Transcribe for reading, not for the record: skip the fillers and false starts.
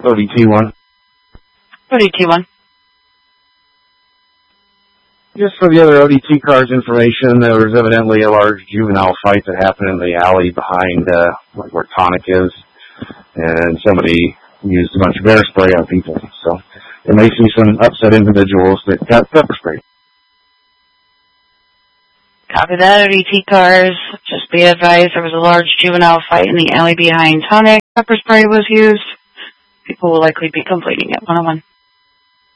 ODT1. ODT1. Just for the other ODT car's information, there was evidently a large juvenile fight that happened in the alley behind where Tonic is, and somebody used a bunch of bear spray on people. So there may be some upset individuals that got pepper sprayed. Copy that, ODT cars. Just be advised there was a large juvenile fight in the alley behind Tonic. Pepper spray was used. People will likely be complaining at 101.